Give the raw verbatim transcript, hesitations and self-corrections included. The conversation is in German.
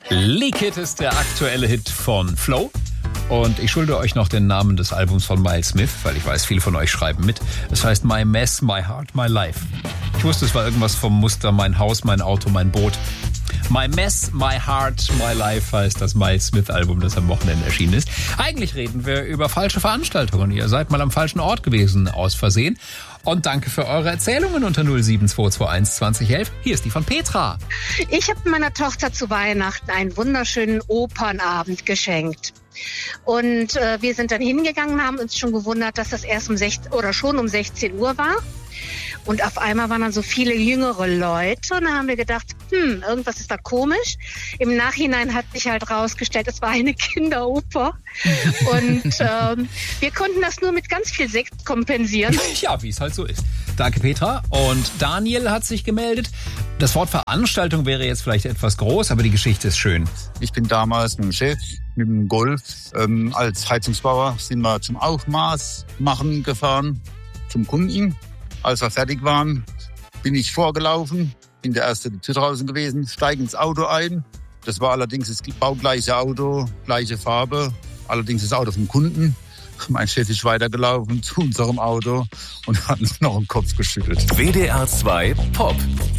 Leak It ist der aktuelle Hit von Flo. Und ich schulde euch noch den Namen des Albums von Miles Smith, weil ich weiß, viele von euch schreiben mit. Es heißt My Mess, My Heart, My Life. Ich wusste, es war irgendwas vom Muster Mein Haus, Mein Auto, Mein Boot. My Mess, My Heart, My Life heißt das Miles Smith-Album, das am Wochenende erschienen ist. Eigentlich reden wir über falsche Veranstaltungen. Ihr seid mal am falschen Ort gewesen, aus Versehen. Und danke für eure Erzählungen unter null sieben zwei zwei eins zwanzig elf. Hier ist die von Petra. Ich habe meiner Tochter zu Weihnachten einen wunderschönen Opernabend geschenkt. Und äh, wir sind dann hingegangen, haben uns schon gewundert, dass das erst um sechzehn oder schon um sechzehn Uhr war. Und auf einmal waren dann so viele jüngere Leute und dann haben wir gedacht, hm, irgendwas ist da komisch. Im Nachhinein hat sich halt rausgestellt, es war eine Kinderoper. Und ähm, wir konnten das nur mit ganz viel Sekt kompensieren. Ja, wie es halt so ist. Danke, Petra. Und Daniel hat sich gemeldet. Das Wort Veranstaltung wäre jetzt vielleicht etwas groß, aber die Geschichte ist schön. Ich bin damals mit dem Chef, mit dem Golf, ähm, als Heizungsbauer sind wir zum Aufmaß machen gefahren, zum Kunden. Als wir fertig waren, bin ich vorgelaufen, bin der erste Tür draußen gewesen, steige ins Auto ein. Das war allerdings das baugleiche Auto, gleiche Farbe, allerdings das Auto vom Kunden. Mein Chef ist weitergelaufen zu unserem Auto und hat uns noch den Kopf geschüttelt. W D R zwei Pop.